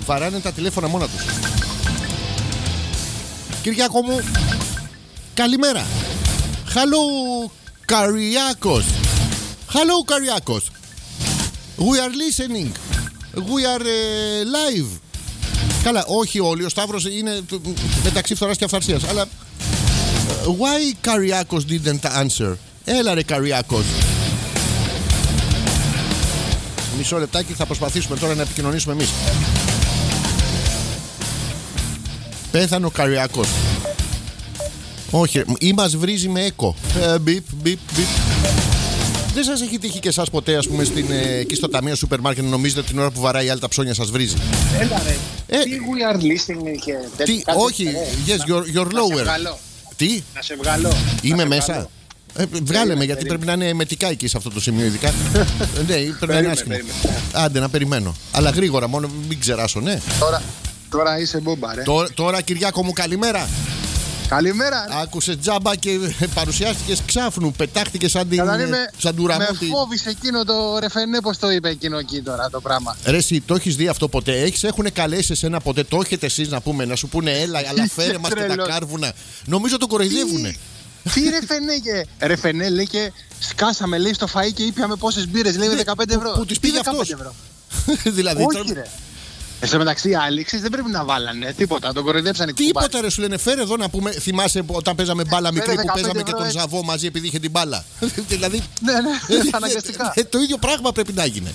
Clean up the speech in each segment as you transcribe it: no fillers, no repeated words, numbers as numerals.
Βαράνε τα τηλέφωνα μόνα τους. Κυριάκο μου, καλημέρα. Hello, Kyriakos. Hello, Kyriakos. We are listening. We are live. Καλά, όχι όλοι. Ο Σταύρος είναι μεταξύ φθοράς και αυθαρσίας. Αλλά why Kyriakos didn't answer? Έλα ρε Kyriakos. Μισό λεπτάκι, θα προσπαθήσουμε τώρα να επικοινωνήσουμε εμείς. Πέθανε ο Kyriakos. Όχι, ή μας βρίζει με έκο. Μπιπ, μπιπ, μπιπ. Δεν σας έχει τύχει και εσάς ποτέ, ας πούμε, εκεί στο ταμείο σούπερ μάρκετ, νομίζετε την ώρα που βαράει η άλλη τα ψώνια σας βρίζει? Έλα ρε. Τι we are listening και τέτοια. Όχι, yes, you're lower. Τι? Να σε βγάλω. Είμαι μέσα. Βγάλε με, γιατί πρέπει να είναι μετικά εκεί σε αυτό το σημείο, ειδικά. Ναι, πρέπει να είναι άσχημο. Άντε να περιμένω. Αλλά γρήγορα, μόνο μην ξεράσω, ναι. Τώρα είσαι μπόμπα, ρε. Τώρα, Κυριάκο μου, καλημέρα. Καλημέρα. Άκουσε τζάμπα και παρουσιάστηκες ξάφνου. Πετάχτηκες σαν του Ραμότη. Με φόβησε εκείνο το ρεφενέ, πώς το είπε εκείνο εκεί τώρα το πράγμα. Ρε, εσύ το έχεις δει αυτό ποτέ? Έχουν καλέσει εσένα ποτέ? Το έχετε εσείς να πούμε, να σου πούνε έλα, αλλά φέρε μας και τα κάρβουνα? Νομίζω το κοροϊδεύουνε. Τι ρεφενέ και. Ρεφενέ λέει και σκάσαμε, λέει, στο φαΐ και ήπιαμε πόσες μπύρες, λέει, με 15 ευρώ. Πού τις πήγε αυτός? Δηλαδή. Όχι, ρε. Στο μεταξύ, οι άλλοι δεν πρέπει να βάλανε τίποτα. Τον κοροϊδέψανε. Τίποτα, ρε, σου λένε φέρε εδώ να πούμε. Θυμάσαι όταν παίζαμε μπάλα μικρή που παίζαμε και τον Ζαβό μαζί επειδή είχε την μπάλα? Δηλαδή. Ναι, αναγκαστικά. Το ίδιο πράγμα πρέπει να γίνει.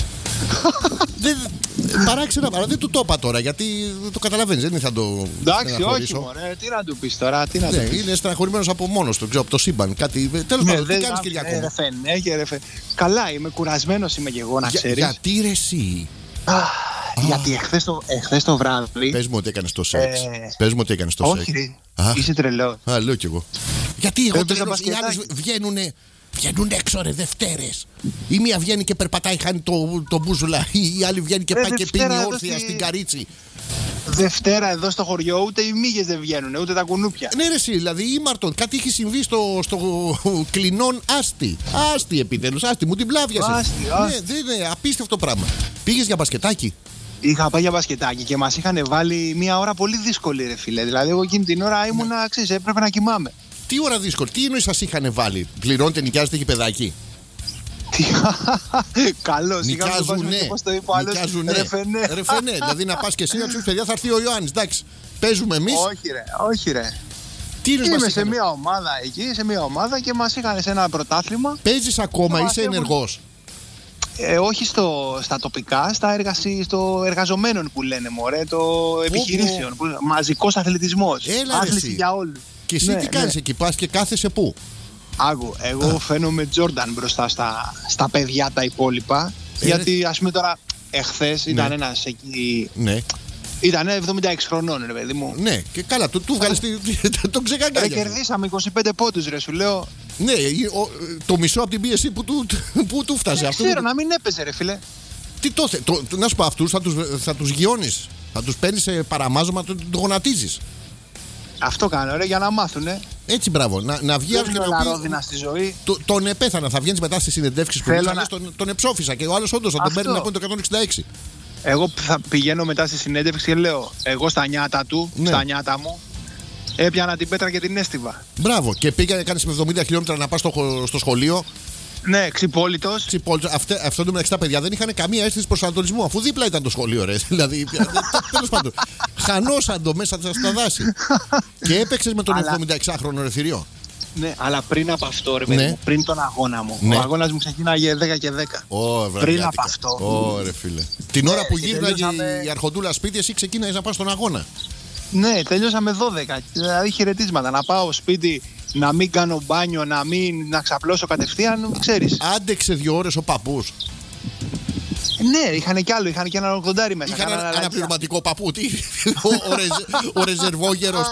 Παράξενα, αλλά δεν του το είπα τώρα γιατί το καταλαβαίνεις. Δεν θα το. Εντάξει, όχι, μωρέ, τι να του πεις τώρα, τι να του πεις. Είναι στεναχωρημένος από μόνος του, ξέρω, από το σύμπαν. Τέλος πάντων, τι κάνεις, Κυριακό? Καλά, είμαι κουρασμένος, είμαι και εγώ, να ξέρεις. Γιατί ρε εσύ? Γιατί εχθές το βράδυ. Πες μου ότι έκανες το σεξ. Πες μου ότι έκανες το σεξ. Όχι, είσαι τρελός. Λέω κι εγώ. Γιατί εγώ τρελός, οι άλλοι βγαίνουν έξω, ρε, Δευτέρες. Η μία βγαίνει και περπατάει, χάνει το μπούζουλα. Η άλλη βγαίνει και πάει και πίνει όρθια στην Καρίτσι. Δευτέρα εδώ στο χωριό ούτε οι μύγες δεν βγαίνουν, ούτε τα κουνούπια. Ναι, ρε, εσύ, δηλαδή ήμαρτον. Κάτι έχει συμβεί στο κλινόν Άστι. Άστι επιτέλους, Άστι, μου την πλάβιασε. Ναι, δεν είναι απίστευτο πράγμα. Πήγες για μπασκετάκι? Είχα πάει για μπασκετάκι και μας είχαν βάλει μια ώρα πολύ δύσκολη, ρε φίλε. Δηλαδή, εγώ εκείνη την ώρα ήμουνα, ξέρεις, έπρεπε να κοιμάμαι. Τι ώρα δύσκολη, τι εννοείς σας είχαν βάλει? Πληρώνετε, νοικιάζετε και παιδάκι? Καλώς, νοικιάζουνε. Ρεφενέ, δηλαδή να πας και εσύ να τους παιδιά, θα έρθει ο Ιωάννης, εντάξει, παίζουμε εμείς. Όχι ρε. Είμαι σε μια ομάδα εκεί, σε μια ομάδα και μας είχαν σε ένα πρωτάθλημα. Παίζεις ακόμα, είσαι ενεργός? Όχι στα τοπικά, στο εργαζομένων που λένε, μωρέ, το επιχειρήσεων, μαζικός αθλητισμός. Άθληση για όλους. Και εσύ τι κάνεις εκεί, πας και κάθεσαι πού? Άκου, εγώ φαίνομαι Τζόρνταν μπροστά στα παιδιά τα υπόλοιπα. Γιατί ας πούμε τώρα εχθές ήταν ένας εκεί. Ναι. Ήταν 76 χρονών, ρε παιδί μου. Ναι, και καλά, του βγάλεις τον ξεκαγκάλια. Κερδίσαμε 25 πόντους, ρε, σου λέω. Ναι, το μισό από την πίεση που του φτάσε. Δεν ξέρω, να μην έπαιζε, ρε φίλε. Τι να σου πω, αυτούς θα τους γιώνεις. Θα τους παίρνεις σε παραμάζωμα, το γονατίζεις. Αυτό κάνω, ρε, για να μάθουνε. Έτσι, μπράβο. Να βγει και να πει. Στη ζωή. Τον επέθανα. Θα βγαίνεις μετά στις συνεντεύξεις που τον εψόφισα και ο άλλος όντως θα τον παίρνει να πούμε το 166. Εγώ θα πηγαίνω μετά στη συνέντευξη και λέω, εγώ στα νιάτα του, στα νιάτα μου, έπιανα την πέτρα και την έστιβα. Μπράβο. Και πήγα να κάνεις με 70 χιλιόμετρα να πας στο σχολείο. Ναι, ξυπόλυτος. Αυτό το μεταξύ τα παιδιά δεν είχαν καμία αίσθηση προσανατολισμού, αφού δίπλα ήταν το σχολείο, ρε. Δηλαδή, τέλος πάντων. Χανόσαντο μέσα στα δάση. Και έπαιξες με τον 76χρονο, ρε θηριό. Ναι, αλλά πριν από αυτό, ρε παιδί μου, πριν τον αγώνα μου. Ο αγώνας μου ξεκίναγε 10 και 10. Πριν από αυτό. Ωραία, φίλε. Την ώρα που γύρναγε η αρχοντούλα σπίτι, εσύ ξεκίναγες να πας στον αγώνα. Ναι, τελειώσαμε 12. Δηλαδή χαιρετίσματα. Να πάω σπίτι, να μην κάνω μπάνιο, να ξαπλώσω κατευθείαν, ξέρεις. Άντεξε 2 ώρες ο παππούς. Ναι, είχαν κι άλλο, είχαν και ένα 80 μέσα. Είχαν ένα πληρωματικό παππού. Ο ρεζερβόγερος.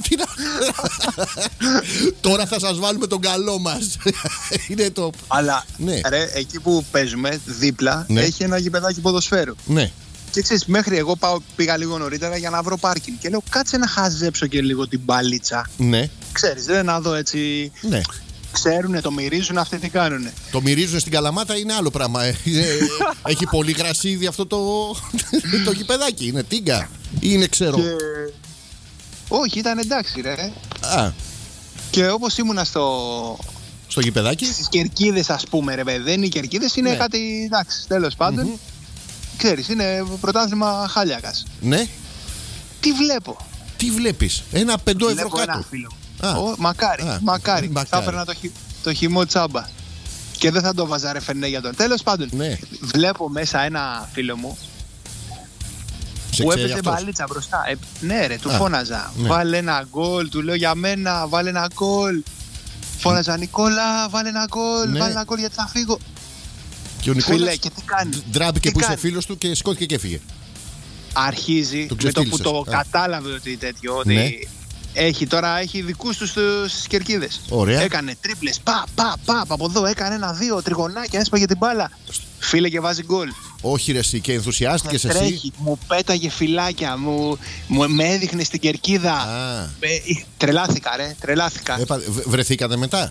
Τώρα θα σας βάλουμε τον καλό μας. Είναι το. Αλλά ρε, εκεί που παίζουμε δίπλα έχει ένα γηπεδάκι ποδοσφαίρου. Ναι. Και ξέρεις, μέχρι εγώ πήγα λίγο νωρίτερα για να βρω πάρκινγκ. Και λέω, κάτσε να χαζέψω και λίγο την μπαλίτσα. Ναι. Ξέρεις, να δω έτσι. Ναι. Ξέρουνε, το μυρίζουν, αυτοί τι κάνουνε. Το μυρίζουν στην Καλαμάτα είναι άλλο πράγμα. Έχει πολύ γρασίδι αυτό το γηπεδάκι. Είναι τίγκα ή είναι ξέρω. Όχι, ήταν εντάξει ρε. Α. Και όπως ήμουνα στο γηπεδάκι. Στις Κερκίδες ας πούμε ρε παιδί. Οι Κερκίδες είναι κάτι εντάξει τέλος πάντων. Ξέρεις, είναι πρωτάθλημα Χάλιακας. Ναι. Τι βλέπω. Τι βλέπεις? Ένα 5 ευρώ κάτω. Ένα φίλο μου. Μακάρι. Θα έπαιρνα το χυμό τσάμπα. Και δεν θα το βάζα ρε φενέ για τον. Τέλος πάντων. Ναι. Βλέπω μέσα ένα φίλο μου που έπαιζε μπαλίτσα μπροστά. Ναι ρε, του φώναζα. Ναι. Βάλε ένα γκολ, του λέω για μένα, βάλε ένα γκολ. Φώναζα Νικόλα, βάλε ένα γκολ, ναι. Βάλε ένα γκολ γιατί θα φύγω. Και ο Νικόλας φίλε, και τι κάνει. Ντράπηκε που είσαι φίλος του και σηκώθηκε και έφυγε. Αρχίζει με το που το κατάλαβε ότι τέτοιο, ότι ναι. Έχει δικούς τους στις Κερκίδες. Ωραία. Έκανε τρίπλες, πα, από εδώ έκανε 1-2 τριγωνάκια, έσπαγε την μπάλα. Φίλε και βάζει γκολ. Όχι ρε εσύ, και ενθουσιάστηκες εσύ. Τρέχει, μου πέταγε φυλάκια, με έδειχνε στην Κερκίδα. Τρελάθηκα ρε, τρελάθηκα. Βρεθήκατε μετά?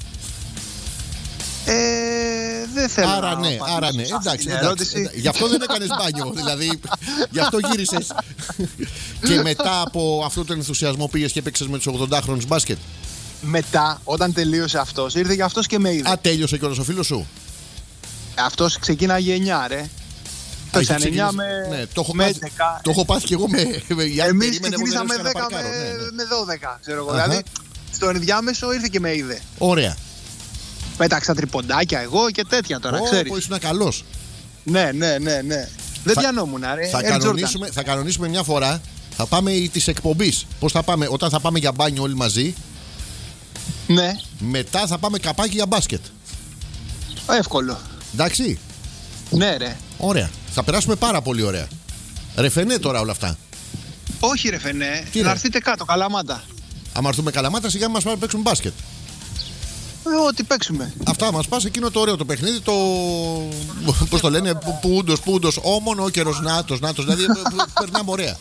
Δεν θέλω άρα ναι, εντάξει. Γι' αυτό δεν έκανες μπάνιο, δηλαδή γι' αυτό γύρισες. Και μετά από αυτό τον ενθουσιασμό πήγες και έπαιξες με τους 80χρονους μπάσκετ? Μετά, όταν τελείωσε αυτός, ήρθε και αυτός και με είδε. Α, τέλειωσε κιόλας ο φίλος σου? Αυτός ξεκίναγε 9 ρε. Παίξαν 9 με 11. Το έχω πάθει κι εγώ με... Εμείς ξεκινήσαμε 10 με 12, ξέρω εγώ. Δηλαδή, στον ενδιάμεσο ήρθε και με είδε. Ωραία. Πέταξα τριποντάκια εγώ και τέτοια τώρα, ξέρεις. Ήσουν καλός. Ναι. Δεν πιανόμουν, ρε. Θα κανονίσουμε μια φορά. Θα πάμε της εκπομπής. Πώς θα πάμε, όταν θα πάμε για μπάνιο όλοι μαζί. Ναι. Μετά θα πάμε καπάκι για μπάσκετ. Εύκολο. Εντάξει. Ναι, ρε. Ωραία. Θα περάσουμε πάρα πολύ ωραία. Ρεφενέ τώρα όλα αυτά. Όχι, ρεφενέ. Να έρθετε κάτω, Καλαμάτα. Αν έρθουμε Καλαμάτα, σιγά μας πάμε να παίξουμε μπάσκετ. Ό,τι παίξουμε. Αυτά μας πας εκείνο το ωραίο το παιχνίδι. Το. Πώς το λένε, πούντος, όμονο, καιρός, νάτος. Δηλαδή περνάμε ωραία.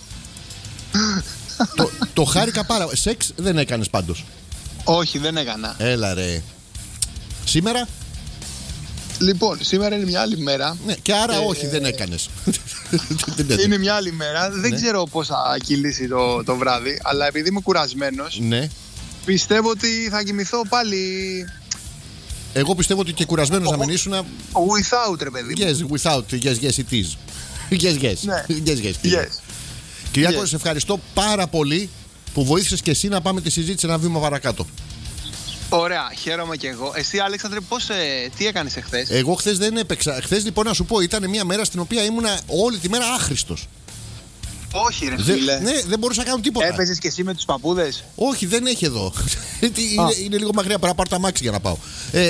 Το χάρηκα πάρα. Σεξ δεν έκανες πάντως? Όχι, δεν έκανα. Έλα ρε. Σήμερα? Λοιπόν, σήμερα είναι μια άλλη μέρα. Ναι, και άρα όχι, δεν έκανες. Είναι μια άλλη μέρα. Δεν ξέρω πώς θα κυλήσει το βράδυ, αλλά επειδή είμαι κουρασμένος, ναι. Πιστεύω ότι θα κοιμηθώ πάλι. Εγώ πιστεύω ότι και κουρασμένος να μην ήσουν. Without, ρε παιδί. Yes, without. Yes, it is. Yes. Ναι. Yes. Κυριάκο, σε ευχαριστώ πάρα πολύ που βοήθησες και εσύ να πάμε τη συζήτηση ένα βήμα παρακάτω. Ωραία, χαίρομαι και εγώ. Εσύ, Αλέξανδρε, τι έκανες εχθές? Εγώ χθες δεν έπαιξα. Χθες, λοιπόν, να σου πω, ήταν μια μέρα στην οποία ήμουνα όλη τη μέρα άχρηστος. Όχι, ρε φίλε. Ναι, δεν μπορούσα να κάνω τίποτα. Έπαιζες και εσύ με τους παππούδες? Όχι, δεν έχει εδώ. Είναι λίγο μακριά, πρέπει να πάρω τα μάξι για να πάω.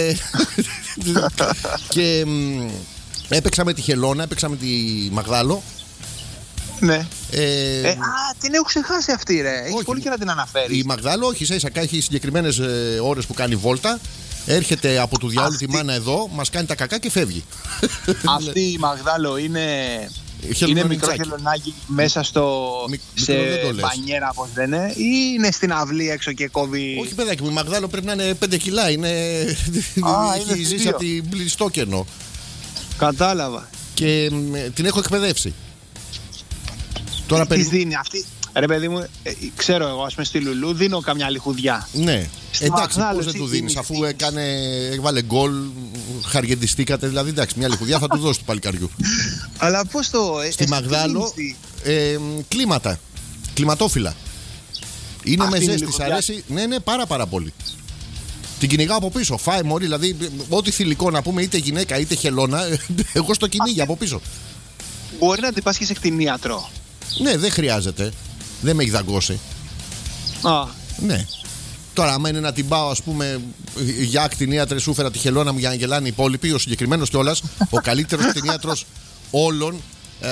Και έπαιξα με τη Χελώνα, έπαιξα με τη Μαγδάλο. Ναι. Την έχω ξεχάσει αυτή, ρε. Έχει πολύ και να την αναφέρεις. Η Μαγδάλο, όχι, σε ίσα έχει συγκεκριμένες ώρες που κάνει βόλτα. Έρχεται από του διάολου τη μάνα εδώ, μας κάνει τα κακά και φεύγει. Αυτή η Μαγδάλο είναι μικρό χελωνάκι μέσα σε μπανιέρα, πώς δεν είναι, ή είναι στην αυλή έξω και κόβει? Όχι, παιδάκι μου, η Μαγδάλο πρέπει να είναι 5 κιλά. Έχει ζήσει από την Πλιστόκενο. Κατάλαβα. Και την έχω εκπαιδεύσει. Τώρα τι δίνει αυτή? Ρε παιδί μου, ξέρω εγώ, ας πούμε στη Λουλού δίνω καμιά λιχουδιά. Ναι. Εντάξει, πώς δεν του δίνεις, αφού έβαλε γκολ, χαργεντιστήκατε, δηλαδή εντάξει, μια λιχουδιά θα του δώσει του παλικαριού. Αλλά πώς το... Στη Μαγδάλο, κλίματα, κλιματόφυλλα. Είναι μεζές, της αρέσει, ναι, πάρα πολύ. Την κυνηγάω από πίσω, φάει μωρή, δηλαδή ό,τι θηλυκό να πούμε, είτε γυναίκα είτε χελώνα, εγώ στο κυνήγι από πίσω. Μπορεί να την πας και σε κτηνίατρο? Ναι, δεν χρειάζεται. Δεν με έχει δαγκώσει. Ναι. Τώρα, άμα είναι να την πάω, ας πούμε, για κτηνίατρε, σου φέρα τη Χελώνα μου για να γελάνε οι υπόλοιποι, ο συγκεκριμένος κιόλας, ο καλύτερος κτηνίατρος όλων,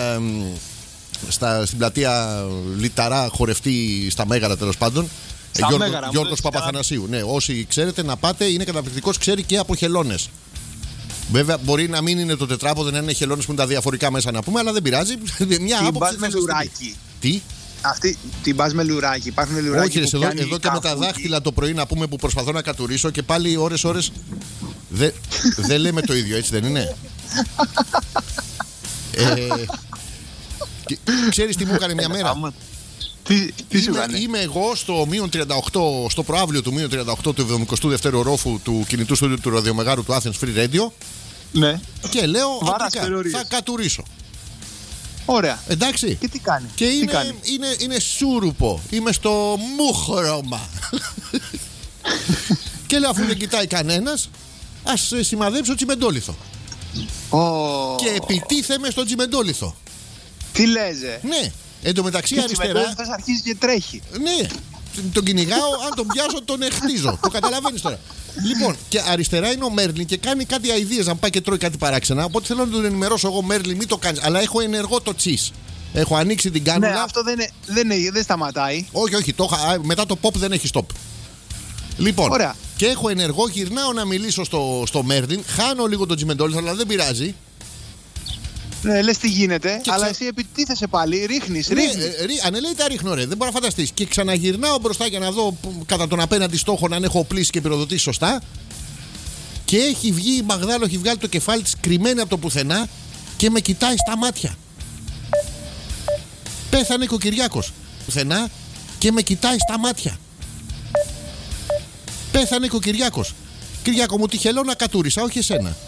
στην πλατεία Λιταρά, χορευτή στα Μέγαρα, τέλος πάντων. Γιώργος Παπαθανασίου. Ναι, όσοι ξέρετε να πάτε, είναι καταπληκτικός, ξέρει και από χελώνες. Βέβαια, μπορεί να μην είναι το τετράποδο, να είναι χελώνες που είναι τα διαφορικά μέσα να πούμε, αλλά δεν πειράζει. Μια άποψη. Με λουράκι. Τι? Αυτή την πας με λουράκι. Υπάρχουν λουράκι. Όχι, εδώ και με τα δάχτυλα το πρωί να πούμε που προσπαθώ να κατουρίσω και πάλι ώρες. Δεν λέμε το ίδιο, έτσι δεν είναι? Ξέρεις τι μου έκανε μια μέρα? Τι σου έκανε? Είμαι εγώ στο μείον 38, στο προαύλιο του μείον 38 του 72ου ορόφου του κινητού στούντιου του ραδιομεγάρου του Athens Free Radio. Ναι. Και λέω θα κατουρίσω. Ωραία. Εντάξει. Και τι κάνει? Και είναι σούρουπο. Είμαι στο μούχρωμα. Και λέω, αφού δεν κοιτάει κανένας, ας σημαδέψω τσιμεντόλιθο. Και επιτίθεμαι στο τσιμεντόλιθο. Τι λες? Ναι. Εν τω μεταξύ αριστερά. Αρχίζει και τρέχει. Ναι. Τον κυνηγάω, αν τον πιάσω τον χτίζω. Το καταλαβαίνεις τώρα. Λοιπόν, και αριστερά είναι ο Μέρλιν και κάνει κάτι αηδίες να πάει και τρώει κάτι παράξενα. Οπότε θέλω να τον ενημερώσω εγώ, Μέρλιν, μην το κάνεις. Αλλά έχω ενεργό το cheese. Έχω ανοίξει την κάνουλα. Ναι, αυτό δεν σταματάει. Όχι, μετά το pop δεν έχει stop. Λοιπόν, ωραία. Και έχω ενεργό, γυρνάω να μιλήσω στο Μέρλιν, χάνω λίγο το τσιμεντόλιθο, αλλά δεν πειράζει. Ναι, λες τι γίνεται, αλλά εσύ επιτίθεσαι πάλι, ρίχνεις. Ανελαίητα ρίχνω, ρε, δεν μπορώ να φανταστείς. Και ξαναγυρνάω μπροστά για να δω κατά τον απέναντι στόχο αν έχω οπλίσει και πυροδοτήσει σωστά. Και έχει βγει η Μαγδάλο, έχει βγάλει το κεφάλι της κρυμμένη από το πουθενά και με κοιτάει στα μάτια. Πέθανε και ο Κυριάκος. Πουθενά και με κοιτάει στα μάτια. Πέθανε και ο Κυριάκος. Κυριάκο μου, τυχελώ να κατούρισα, όχι εσένα.